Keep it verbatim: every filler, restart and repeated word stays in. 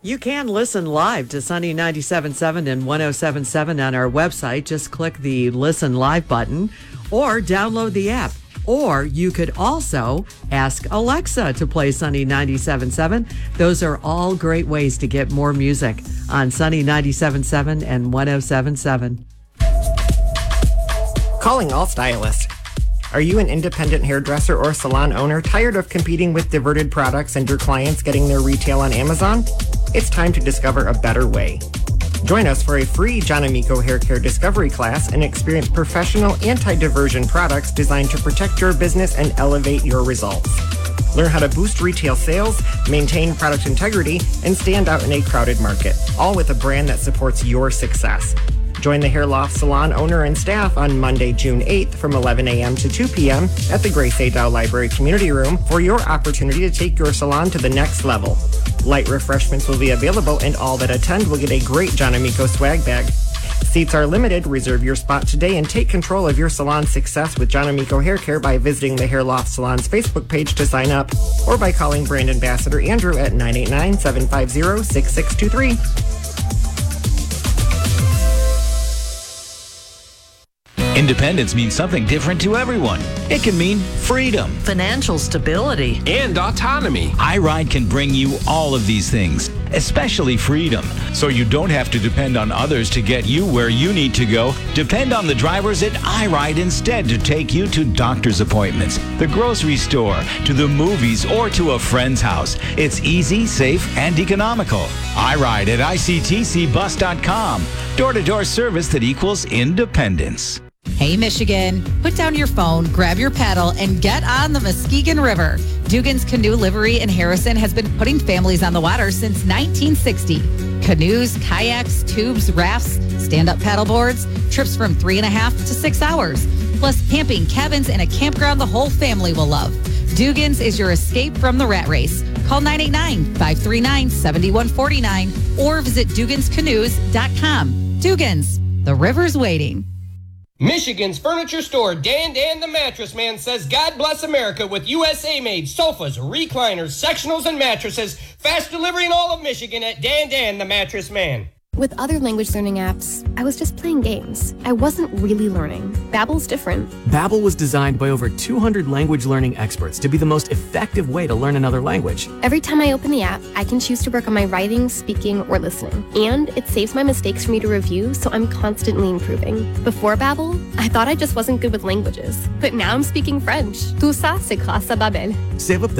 You can listen live to Sunny ninety-seven point seven and one oh seven point seven on our website. Just click the Listen Live button or download the app. Or you could also ask Alexa to play Sunny ninety-seven point seven. Those are all great ways to get more music on Sunny ninety-seven point seven and one oh seven point seven. Calling all stylists. Are you an independent hairdresser or salon owner tired of competing with diverted products and your clients getting their retail on Amazon? It's time to discover a better way. Join us for a free John Amico Hair Care Discovery class and experience professional anti-diversion products designed to protect your business and elevate your results. Learn how to boost retail sales, maintain product integrity, and stand out in a crowded market, all with a brand that supports your success. Join the Hair Loft Salon owner and staff on Monday, June eighth from eleven a.m. to two p.m. at the Grace A. Dow Library Community Room for your opportunity to take your salon to the next level. Light refreshments will be available and all that attend will get a great John Amico swag bag. Seats are limited. Reserve your spot today and take control of your salon's success with John Amico Hair Care by visiting the Hair Loft Salon's Facebook page to sign up or by calling brand ambassador Andrew at nine eight nine, seven five zero, six six two three. Independence means something different to everyone. It can mean freedom, Financial stability. and autonomy. iRide can bring you all of these things, especially freedom. So you don't have to depend on others to get you where you need to go. Depend on the drivers at iRide instead to take you to doctor's appointments, the grocery store, to the movies, or to a friend's house. It's easy, safe, and economical. iRide at I C T C bus dot com. Door-to-door service that equals independence. Hey, Michigan, put down your phone, grab your paddle, and get on the Muskegon River. Dugan's Canoe Livery in Harrison has been putting families on the water since nineteen sixty. Canoes, kayaks, tubes, rafts, stand-up paddleboards, trips from three and a half to six hours. Plus camping, cabins, and a campground the whole family will love. Dugan's is your escape from the rat race. Call nine eight nine, five three nine, seven one four nine or visit Dugans Canoes dot com. Dugan's, the river's waiting. Michigan's furniture store, Dan Dan the Mattress Man, says God bless America with U S A-made sofas, recliners, sectionals, and mattresses. Fast delivery in all of Michigan at Dan Dan the Mattress Man. With other language learning apps, I was just playing games. I wasn't really learning. Babbel's different. Babbel was designed by over two hundred language learning experts to be the most effective way to learn another language. Every time I open the app, I can choose to work on my writing, speaking, or listening. And it saves my mistakes for me to review, so I'm constantly improving. Before Babbel, I thought I just wasn't good with languages. But now I'm speaking French. Tout ça, c'est grâce à Babbel. Save up